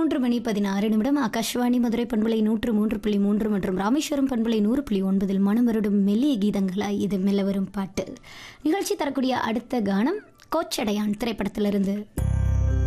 3:16 ஆகாஷ்வாணி மதுரை பண்பலை 103.3 மற்றும் ராமேஸ்வரம் பண்பலை 100.9 மனம் வருடும் மெல்லிய கீதங்களாய் இது மெல்ல வரும் பாட்டு நிகழ்ச்சி தரக்கூடிய அடுத்த கானம் கோச்சடையான் திரைப்படத்திலிருந்து.